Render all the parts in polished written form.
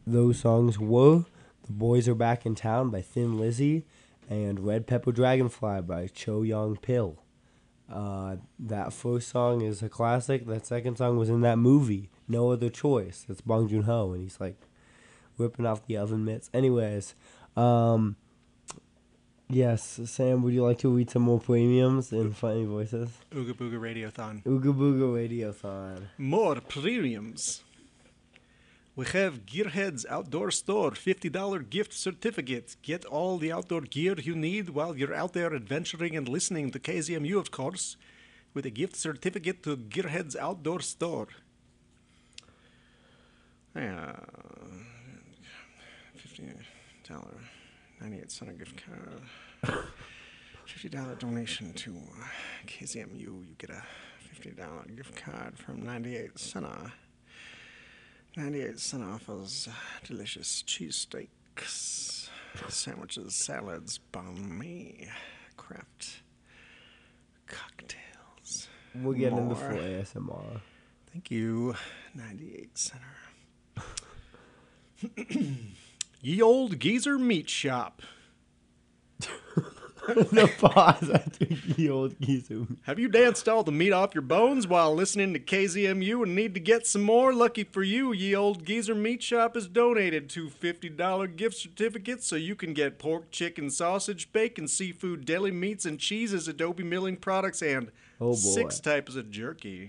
those songs were "The Boys Are Back in Town" by Thin Lizzy and "Red Pepper Dragonfly" by Cho Young Pill. That first song is a classic. That second song was in that movie, No Other Choice. That's Bong Joon Ho, and he's like ripping off the oven mitts. Anyways, um, yes, Sam, would you like to read some more premiums in funny voices? Ooga Booga Radiothon. Ooga Booga Radiothon. More premiums. We have Gearhead's Outdoor Store $50 gift certificate. Get all the outdoor gear you need while you're out there adventuring and listening to KZMU, of course, with a gift certificate to Gearhead's Outdoor Store. $50 98-cent gift card. $50 donation to KZMU. You get a $50 gift card from 98 cent. 98 cent offers delicious cheesesteaks, sandwiches, salads, banh mi, craft cocktails. We'll get into More. full ASMR. Thank you, 98 Center. Ye Old Geezer Meat Shop. The pause after the old geezer. Have you danced all the meat off your bones while listening to KZMU and need to get some more? Lucky for you, Ye Old Geezer Meat Shop has donated two $50 gift certificates so you can get pork, chicken, sausage, bacon, seafood, deli meats, and cheeses, Adobe milling products, and Oh boy. 6 types of jerky.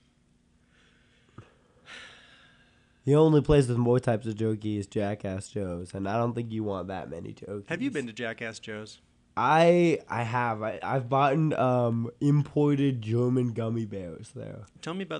The only place with more types of jerky is Jackass Joe's, and I don't think you want that many jerkies. Have you been to Jackass Joe's? I have. I've bought imported German gummy bears there. Tell me about